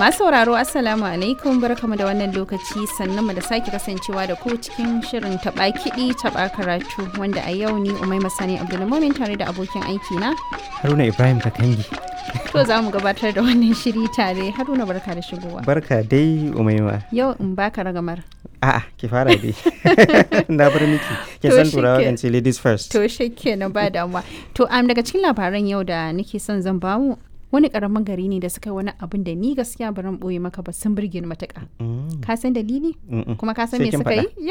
Masu sauraro Assalamu alaikum barkamu da wannan lokaci sannan mu da sake kasancewa da ku cikin shirin taɓa kiɗi taɓa karatu wanda a yau ni Umaima Sani Abdulmumin tare da abokin aiki na Haruna Ibrahim Kakangi. To za mu gabatar da wannan shiri tare. Haruna barka da shigowa. Barka dai Umaima. Yau in baka ragamar. A'a ki fara dai. Na bar miki. Kin san turawa kan ce ladies first. To shikenan ba damuwa. To daga cikin labaran yau da nake son zan bamu wani karamin gari ne da suka yi wani abin da ni gaskiya baran boye maka ba sun burge ni matuƙa. Ka san dalili? Kuma ka san me suka yi?